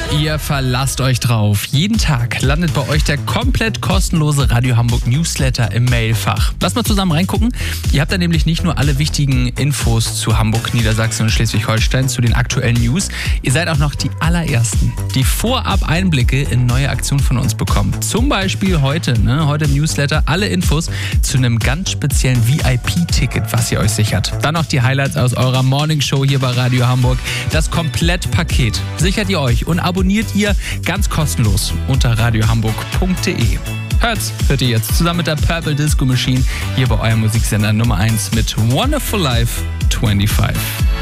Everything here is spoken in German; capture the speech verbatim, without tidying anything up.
Ihr verlasst euch drauf. Jeden Tag landet bei euch der komplett kostenlose Radio Hamburg Newsletter im Mailfach. Lass mal zusammen reingucken. Ihr habt da nämlich nicht nur alle wichtigen Infos zu Hamburg, Niedersachsen und Schleswig-Holstein, zu den aktuellen News. Ihr seid auch noch die allerersten, die vorab Einblicke in neue Aktionen von uns bekommen. Zum Beispiel heute, ne, heute im Newsletter alle Infos zu einem ganz speziellen V I P-Ticket, was ihr euch sichert. Dann noch die Highlights aus eurer Morningshow hier bei Radio Hamburg. Das Komplettpaket sichert ihr euch und abonniert ihr ganz kostenlos unter radiohamburg punkt de. Hört's, hört ihr jetzt zusammen mit der Purple Disco Machine hier bei eurem Musiksender Nummer eins mit Wonderful Life fünfundzwanzig.